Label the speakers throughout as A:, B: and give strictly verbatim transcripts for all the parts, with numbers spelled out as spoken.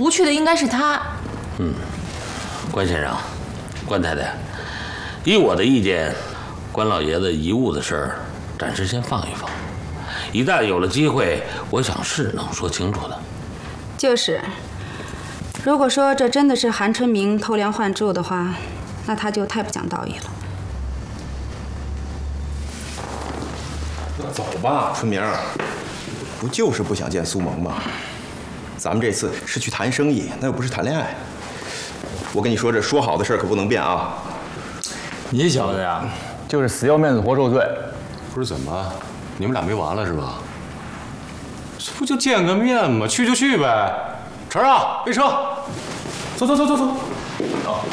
A: 不去的应该是他。
B: 嗯，关先生，关太太，以我的意见，关老爷子遗物的事儿，暂时先放一放。一旦有了机会，我想是能说清楚的。
C: 就是，如果说这真的是韩春明偷梁换柱的话，那他就太不讲道义了。
D: 走吧，春明，不就是不想见苏萌吗？咱们这次是去谈生意，那又不是谈恋爱。我跟你说，这说好的事可不能变啊！
E: 你小子呀，就是死要面子活受罪。
F: 不是怎么，你们俩没完了是吧？这不就见个面吗？去就去呗。晨儿啊，备车，走走走走走。走。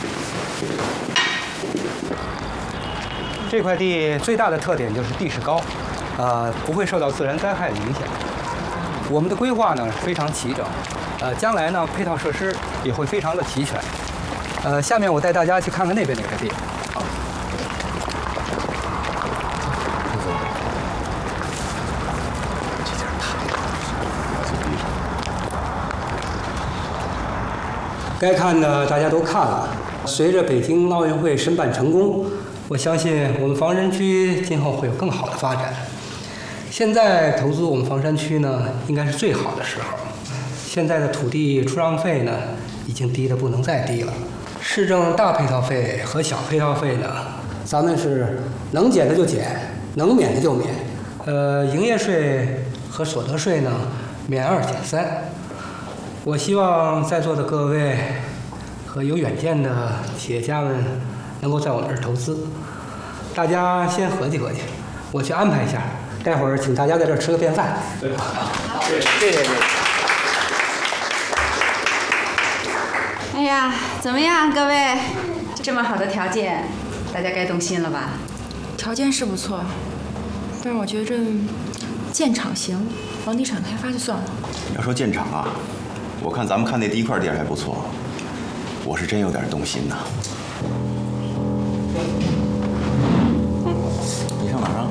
G: 这块地最大的特点就是地势高，呃，不会受到自然灾害的影响。我们的规划呢非常齐整，呃，将来呢配套设施也会非常的齐全。呃，下面我带大家去看看那边那块地。该看的大家都看了。随着北京奥运会申办成功，我相信我们房山区今后会有更好的发展。现在投资我们房山区呢，应该是最好的时候。现在的土地出让费呢，已经低得不能再低了。市政大配套费和小配套费呢，咱们是能减的就减，能免的就免。呃，营业税和所得税呢，免二减三。我希望在座的各位和有远见的企业家们能够在我们这儿投资。大家先合计合计，我去安排一下。待会儿请大家在这儿吃个便饭。对，好，谢谢谢谢。
C: 哎呀，怎么样，各位？这么好的条件，大家该动心了吧？
A: 条件是不错，但是我觉着建厂行，房地产开发就算了。
D: 要说建厂啊，我看咱们看那第一块地还不错，我是真有点动心呐。你上哪儿啊？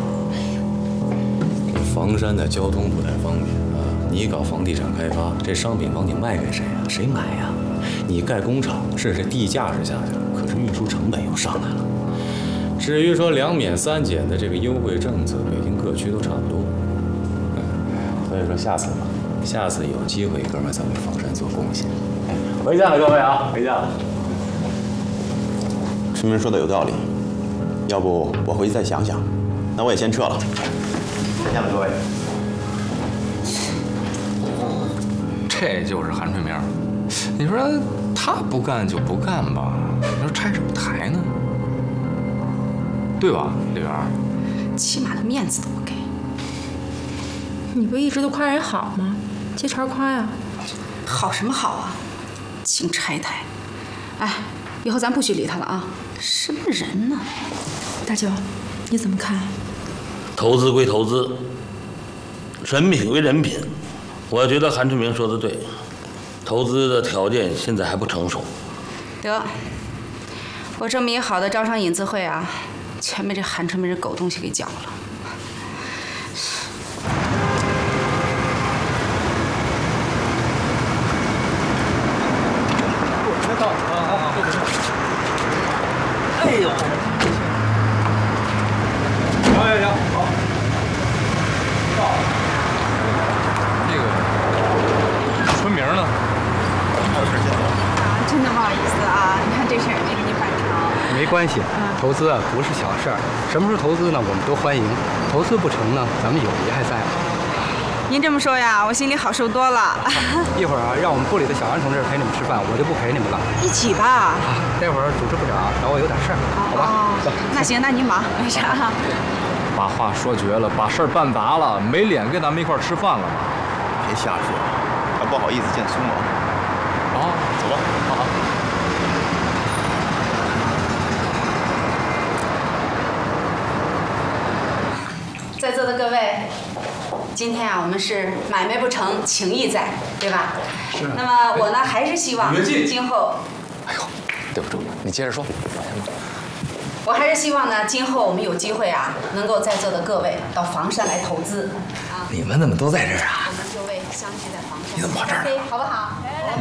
F: 房山的交通不太方便啊，你搞房地产开发，这商品房你卖给谁啊？谁买呀？你盖工厂，是这地价是下去了，可是运输成本又上来了。至于说两免三减的这个优惠政策，北京各区都差不多。嗯，所以说下次吧，下次有机会，哥们再为房山做贡献。回家了，各位啊，回家了。
D: 春明说的有道理，要不我回去再想想。那我也先撤了。再见了，各位。
H: 这就是韩春明。你说他不干就不干吧，你说拆什么台呢？对吧，李媛？
C: 起码的面子都不给。
A: 你不一直都夸人好吗？接茬夸呀。
C: 好什么好啊？净拆台。哎，以后咱不许理他了啊！什么人呢？
A: 大舅，你怎么看？
B: 投资归投资，人品归人品。我觉得韩春明说的对。投资的条件现在还不成熟。
C: 得，我这么一好的招商引资会啊，全被这韩春明这狗东西给搅了。
G: 我车到了啊啊啊！哎呦！行行行，好。到了。
H: 那个春明呢？
C: 真的不好意思啊，你看这事儿也没给你办成。
G: 没关系，投资啊不是小事儿，什么时候投资呢，我们都欢迎。投资不成呢，咱们友谊还在。
C: 您这么说呀，我心里好受多了。
G: 一会儿啊，让我们部里的小安同志陪你们吃饭，我就不陪你们了。
C: 一起吧。
G: 啊，待会儿组织部长找我有点事儿，好吧？
C: 哦，那行，那您忙，没事啊。
E: 把话说绝了，把事儿办砸了，没脸跟咱们一块儿吃饭了吗？
D: 别瞎说，还不好意思见苏萌。
E: 啊，走吧，好好。
C: 在座的各位，今天啊，我们是买卖不成，情义在，对吧？是。那么我呢，还是希望今后，
H: 哎呦，对不住，你接着说。
C: 我还是希望呢，今后我们有机会啊，能够在座的各位到房山来投资。啊，
H: 你们怎么都在这儿啊？
C: 我们就为相聚在房山。
H: 你怎么跑这儿了？
C: 好不好？来来来。